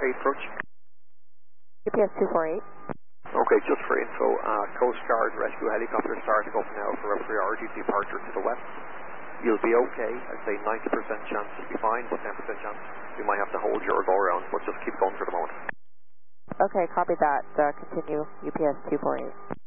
approach. UPS 248. Okay, just for info, Coast Guard rescue helicopter starting up now for a priority departure to the west. You'll be okay. I'd say 90% chance you'll be fine, but 10% chance you might have to hold your go around, but just keep going for the moment. Okay, copy that. Continue UPS 248.